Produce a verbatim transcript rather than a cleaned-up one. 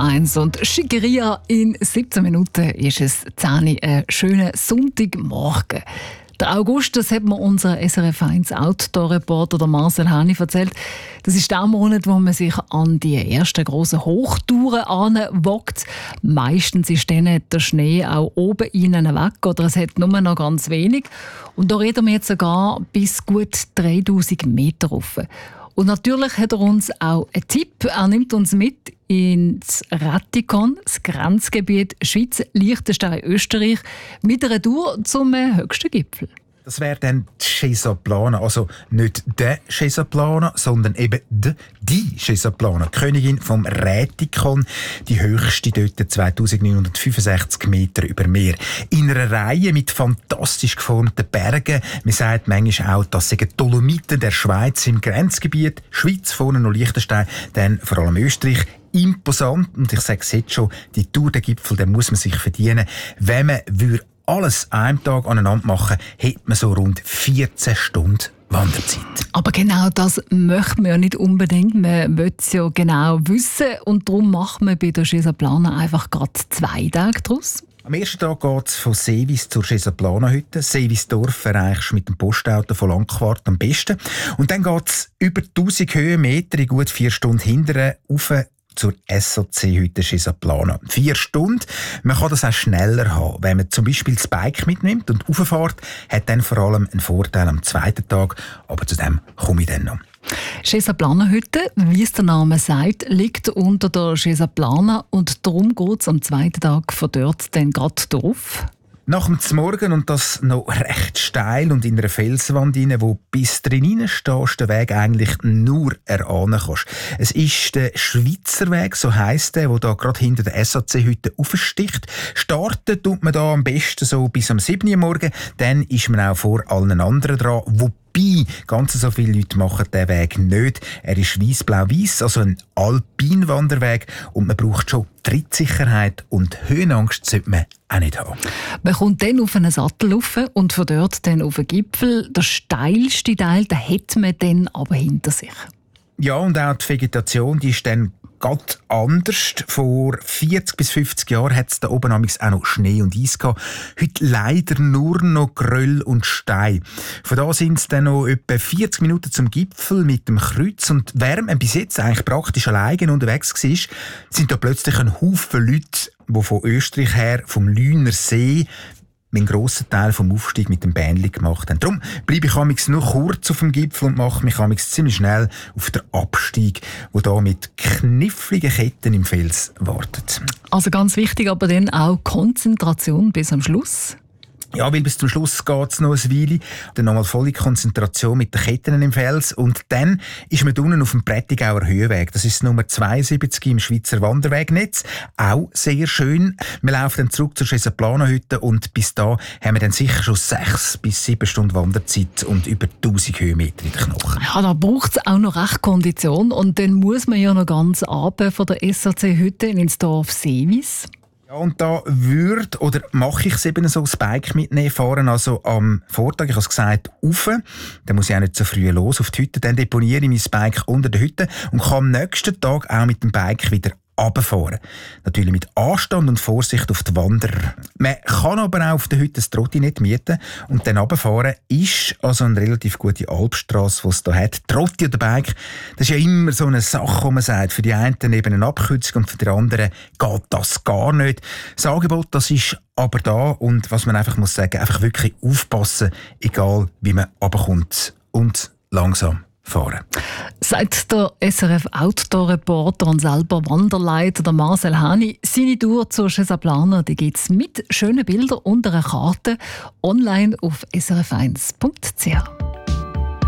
eins und Schickeria in siebzehn Minuten ist es zehn Uhr, ein schöner Sonntagmorgen. Der August, das hat mir unser S R F eins Outdoor-Reporter Marcel Hani erzählt. Das ist der Monat, wo man sich an die ersten grossen Hochtouren anwagt. Meistens ist dann der Schnee auch oben innen weg oder es hat nur noch ganz wenig. Und da reden wir jetzt sogar bis gut dreitausend Meter rauf. Und natürlich hat er uns auch einen Tipp. Er nimmt uns mit ins Rätikon, das Grenzgebiet Schweiz, Liechtenstein, Österreich, mit einer Tour zum höchsten Gipfel. Das wäre dann die Schesaplana, also nicht der Schesaplana, sondern eben die, die Schesaplana, die Königin vom Rätikon, die höchste dort zweitausendneunhundertfünfundsechzig Meter über Meer. In einer Reihe mit fantastisch geformten Bergen. Man sagt manchmal auch, das sind Dolomiten der Schweiz im Grenzgebiet. Schweiz, vorne noch Liechtenstein, dann vor allem Österreich. Imposant, und ich sage es jetzt schon, die Tour der Gipfel, den muss man sich verdienen. Wenn man würde alles an einem Tag aneinander machen, hätte man so rund vierzehn Stunden Wanderzeit. Aber genau das möchte man ja nicht unbedingt. Man will es ja genau wissen und darum macht man bei der Schesaplana einfach gerade zwei Tage daraus. Am ersten Tag geht es von Seewis zur Schesaplana-Hütte. Seewisdorf erreichst du mit dem Postauto von Langquart am besten. Und dann geht es über tausend Höhenmeter in gut vier Stunden hinterher rauf zur S O C-Hütte Schesaplana. Vier Stunden. Man kann das auch schneller haben. Wenn man zum Beispiel das Bike mitnimmt und rauffährt, hat dann vor allem einen Vorteil am zweiten Tag. Aber zu dem komme ich dann noch. Schesaplana-Hütte, wie es der Name sagt, liegt unter der Schesaplana und darum geht es am zweiten Tag von dort dann gerade drauf. Nach dem Zmorgen und das noch recht steil und in einer Felswand rein, wo bis drin stehst, den Weg eigentlich nur erahnen kannst. Es ist der Schweizer Weg, so heisst der, der da gerade hinter der S A C-Hütte aufsticht. Starten tut man da am besten so bis am sieben Uhr morgen, dann ist man auch vor allen anderen dran. Wobei ganz so viele Leute machen den Weg nicht. Er ist weiss-blau-weiss, also ein Alpinwanderweg und man braucht schon Trittsicherheit und Höhenangst sollte man auch nicht haben. Man kommt dann auf einen Sattel rauf und von dort dann auf den Gipfel. Der steilste Teil, den hat man dann aber hinter sich. Ja, und auch die Vegetation, die ist dann ganz anders. Vor vierzig bis fünfzig Jahren hat es da oben auch noch Schnee und Eis gehabt. Heute leider nur noch Geröll und Stein. Von da sind es dann noch etwa vierzig Minuten zum Gipfel mit dem Kreuz. Und während man bis jetzt eigentlich praktisch alleine unterwegs war, sind da plötzlich ein Haufen Leute, die von Österreich her, vom Lüner See, einen grossen Teil vom Aufstieg mit dem Bähnchen gemacht haben. Darum bleibe ich amigs nur kurz auf dem Gipfel und mache mich amigs ziemlich schnell auf den Abstieg, der da mit kniffligen Ketten im Fels wartet. Also ganz wichtig, aber dann auch Konzentration bis am Schluss. Ja, weil bis zum Schluss geht es noch ein Weile. Dann nochmal volle Konzentration mit den Ketten im Fels. Und dann ist man unten auf dem Prättigauer Höhenweg. Das ist Nummer zweiundsiebzig im Schweizer Wanderwegnetz. Auch sehr schön. Wir laufen dann zurück zur Schesaplana-Hütte und bis da haben wir dann sicher schon sechs bis sieben Stunden Wanderzeit und über tausend Höhenmeter in den Knochen. Ja, da braucht es auch noch recht Kondition. Und dann muss man ja noch ganz runter von der S A C-Hütte ins Dorf Seewis. Ja, und da würde oder mache ich es eben so, das Bike mitnehmen, fahren also am Vortag, ich habe es gesagt, rauf. Dann muss ich auch nicht so früh los auf die Hütte. Dann deponiere ich mein Bike unter der Hütte und kann am nächsten Tag auch mit dem Bike wieder runterfahren. Natürlich mit Anstand und Vorsicht auf die Wanderer. Man kann aber auch auf der Hütte das Trottinett mieten und dann runterfahren. Ist also eine relativ gute Alpstrasse, die es hier hat. Trotti oder Bike, das ist ja immer so eine Sache, wo man sagt, für die einen eben eine Abkürzung und für die anderen geht das gar nicht. Das Angebot, das ist aber da und was man einfach muss sagen, einfach wirklich aufpassen, egal wie man runterkommt und langsam fahren. Sagt der S R F Outdoor-Reporter und selber Wanderleiter der Marcel Hani. Seine Tour zur Schesaplana gibt es mit schönen Bildern und einer Karte online auf s r f eins punkt c h.